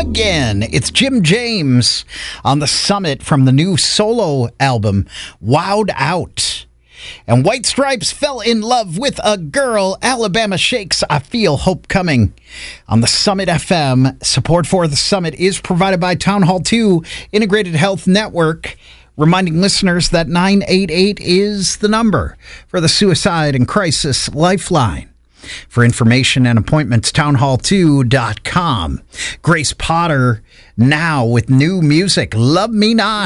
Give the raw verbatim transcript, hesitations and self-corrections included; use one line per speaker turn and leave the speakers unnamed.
again. It's Jim James on the Summit from the new solo album, Wowed Out. And White Stripes fell in love with a girl. Alabama Shakes, I Feel Hope Coming on the Summit F M. Support for the Summit is provided by Town Hall two Integrated Health Network, reminding listeners that nine eight eight is the number for the Suicide and Crisis Lifeline. For information and appointments, town hall two dot com. Grace Potter now with new music, Love Me Not.